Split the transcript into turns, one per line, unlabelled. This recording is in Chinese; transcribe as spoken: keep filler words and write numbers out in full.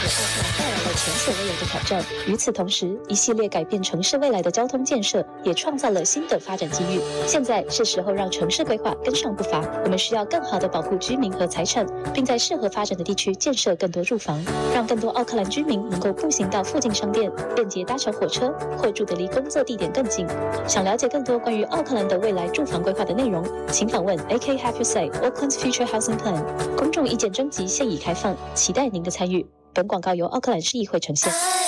奥克兰带来了前所未有的挑战。与此同时，一系列改变城市未来的交通建设也创造了新的发展机遇。现在是时候让城市规划跟上步伐，我们需要更好地保护居民和财产，并在适合发展的地区建设更多住房，让更多奥克兰居民能够步行到附近商店，便捷搭乘火车，或住得离工作地点更近。想了解更多关于奥克兰的未来住房规划的内容，请访问 A K Have Your Say Auckland's Future Housing Plan。公众意见征集现已开放，期待您的参与。本广告由奥克兰市议会呈现。